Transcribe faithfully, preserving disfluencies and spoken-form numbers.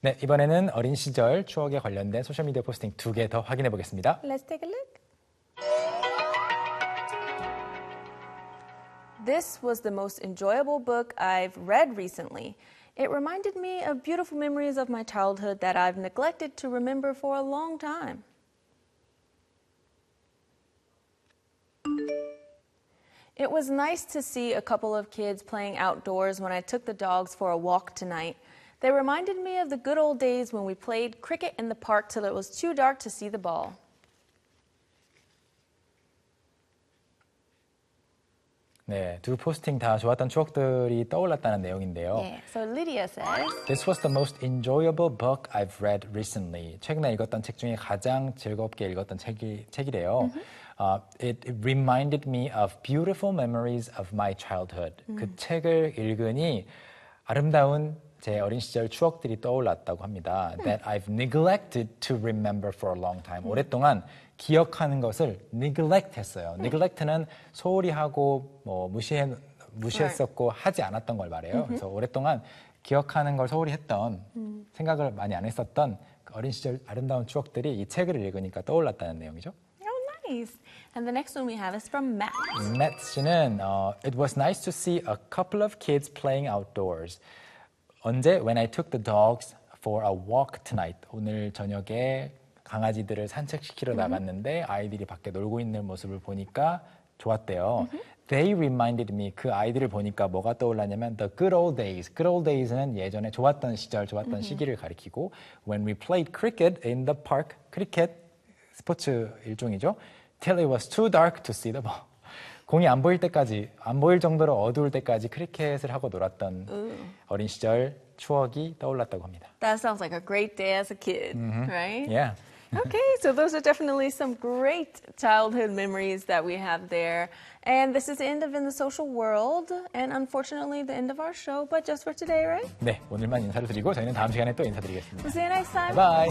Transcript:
네, 이번에는 어린 시절 추억에 관련된 소셜미디어 포스팅 두 개 더 확인해 보겠습니다. Let's take a look. This was the most enjoyable book I've read recently. It reminded me of beautiful memories of my childhood that I've neglected to remember for a long time. It was nice to see a couple of kids playing outdoors when I took the dogs for a walk tonight. They reminded me of the good old days when we played cricket in the park till it was too dark to see the ball. 네, 두 포스팅 다 좋았던 추억들이 떠올랐다는 내용인데요. Yeah, so Lydia says, This was the most enjoyable book I've read recently. 최근에 읽었던 책 중에 가장 즐겁게 읽었던 책이, 책이래요. Mm-hmm. Uh, it, it reminded me of beautiful memories of my childhood. Mm. 그 책을 읽으니 아름다운 제 어린 시절 추억들이 떠올랐다고 합니다. Mm. That I've neglected to remember for a long time. Mm. 오랫동안 기억하는 것을 neglect 했어요. Mm. neglect는 소홀히 하고 뭐 무시해, 무시했었고 right. 하지 않았던 걸 말해요. Mm-hmm. 그래서 오랫동안 기억하는 걸 소홀히 했던 mm. 생각을 많이 안 했었던 그 어린 시절 아름다운 추억들이 이 책을 읽으니까 떠올랐다는 내용이죠. Nice. And the next one we have is from Matt. Matt 씨는 uh, It was nice to see a couple of kids playing outdoors. 언제? When I took the dogs for a walk tonight. 오늘 저녁에 강아지들을 산책시키러 mm-hmm. 나갔는데 아이들이 밖에 놀고 있는 모습을 보니까 좋았대요. Mm-hmm. They reminded me. 그 아이들을 보니까 뭐가 떠올랐냐면 The good old days. Good old days는 예전에 좋았던 시절, 좋았던 mm-hmm. 시기를 가리키고 When we played cricket in the park. 크리켓 스포츠 일종이죠. Till it was too dark to see the ball. 공이 안 보일 때까지, 안 보일 정도로 어두울 때까지 크리켓을 하고 놀았던 Ooh. 어린 시절 추억이 떠올랐다고 합니다. That sounds like a great day as a kid, mm-hmm. right? Yeah. Okay, so those are definitely some great childhood memories that we have there. And this is the end of In the Social World, and unfortunately the end of our show, but just for today, right? 네, 오늘만 인사를 드리고 저희는 다음 시간에 또 인사드리겠습니다. We'll see you next time. Bye.